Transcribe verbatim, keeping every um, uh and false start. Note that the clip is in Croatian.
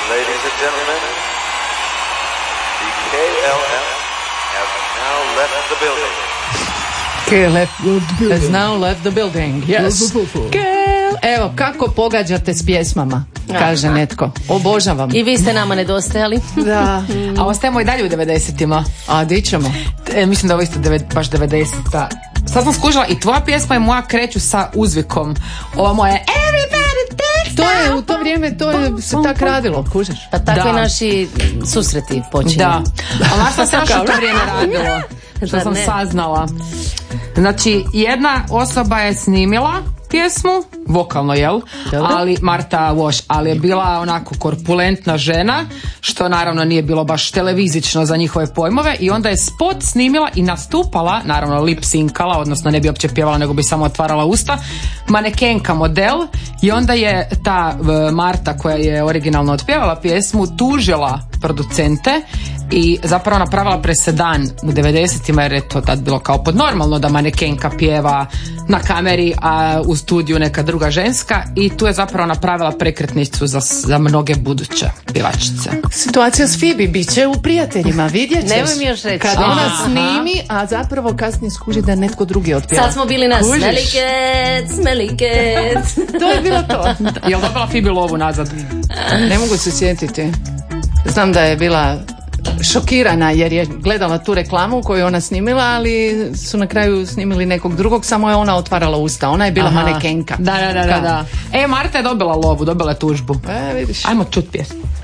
Ladies and gentlemen, the K L F have now left the building. K L F has now left the building. Yes. K L F. Evo, kako pogađate s pjesmama, kaže netko. Obožavam. I vi ste nama nedostajali. Da. A ostajemo i dalje u devedesetima. A di ćemo? E, mislim da ovo isto devet, baš devedeseta. Sad sam skužila i tvoja pjesma i moja kreću sa uzvikom. Ova moja Everybody takes To je u to vrijeme, to je se tak radilo, kužeš? Pa tako i Da. naši susreti počinju. Da. A znaš što se još u to vrijeme radilo? Što Zar sam ne? saznala. Znači, jedna osoba je snimila pjesmu, vokalno, jel? Dobro. Ali Marta Wash, ali je bila onako korpulentna žena, što naravno nije bilo baš televizično za njihove pojmove, i onda je spot snimila i nastupala, naravno lip sinkala, odnosno ne bi uopće pjevala nego bi samo otvarala usta, manekenka model, i onda je ta v, Marta koja je originalno otpjevala pjesmu tužila producente i zapravo napravila presedan u devedesetima, jer je to tad bilo kao podnormalno da manekenka pjeva na kameri, a u studiju neka druga ženska, i tu je zapravo napravila prekretnicu za, za mnoge buduće pjevačice. Situacija s Fibi bit će u Prijateljima, vidjet ćeš. Nemoj mi još reći. Kad ona Aha. snimi, a zapravo kasnije skuži da netko drugi otpjeva. Sad smo bili na Kužiš? Smelly Cat, Smelly Cat. To je bilo to. Jel dobila Fibi lovu nazad? Ne mogu se sjetiti. Znam da je bila šokirana jer je gledala tu reklamu koju je ona snimila, ali su na kraju snimili nekog drugog, samo je ona otvarala usta. Ona je bila Aha. manekenka. Da, da, da, da, Kao. da. E, Marta je dobila lovu, dobila je tužbu. E, vidiš. Ajmo čut pjesmu.